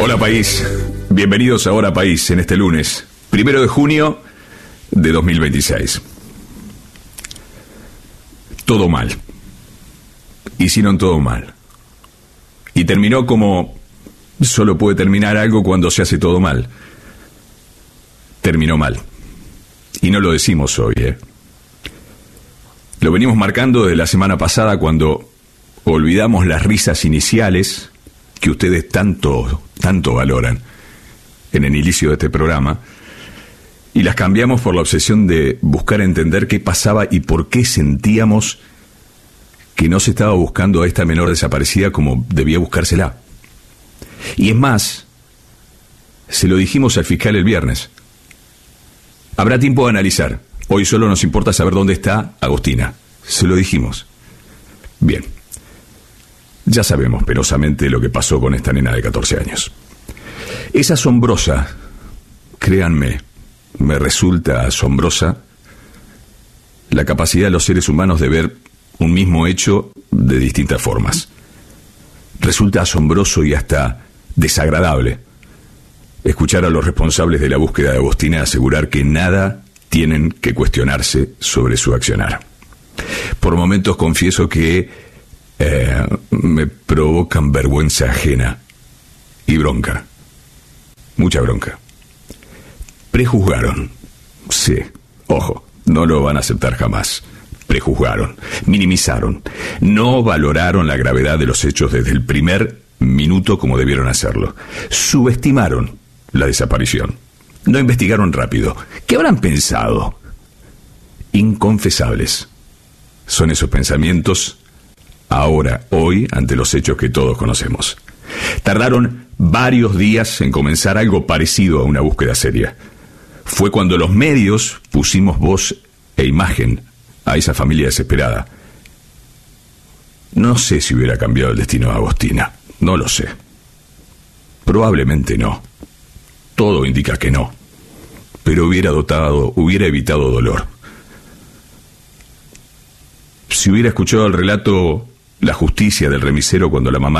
Hola país, bienvenidos a Hora País en este lunes, 1 de junio de 2026. Todo mal. Hicieron todo mal. Y terminó como solo puede terminar algo cuando se hace todo mal. Terminó mal. Y no lo decimos hoy, Lo venimos marcando desde la semana pasada cuando olvidamos las risas iniciales que ustedes tanto valoran en el inicio de este programa y las cambiamos por la obsesión de buscar entender qué pasaba y por qué sentíamos que no se estaba buscando a esta menor desaparecida como debía buscársela. Y es más, se lo dijimos al fiscal el viernes. Habrá tiempo de analizar. Hoy solo nos importa saber dónde está Agostina. Se lo dijimos. Bien. Ya sabemos penosamente lo que pasó con esta nena de 14 años. Es asombrosa, créanme, me resulta asombrosa la capacidad de los seres humanos de ver un mismo hecho de distintas formas. Resulta asombroso y hasta desagradable escuchar a los responsables de la búsqueda de Agostina asegurar que nada tienen que cuestionarse sobre su accionar. Por momentos confieso que me provocan vergüenza ajena y bronca, mucha bronca. Prejuzgaron, sí, ojo, no lo van a aceptar jamás. Prejuzgaron, minimizaron, no valoraron la gravedad de los hechos desde el primer minuto como debieron hacerlo. Subestimaron la desaparición, no investigaron rápido. ¿Qué habrán pensado? Inconfesables son esos pensamientos ahora, hoy, ante los hechos que todos conocemos. Tardaron varios días en comenzar algo parecido a una búsqueda seria. Fue cuando los medios pusimos voz e imagen a esa familia desesperada. No sé si hubiera cambiado el destino de Agostina, no lo sé. Probablemente no. Todo indica que no. Pero hubiera evitado dolor. Si hubiera escuchado el relato La justicia del remisero cuando la mamá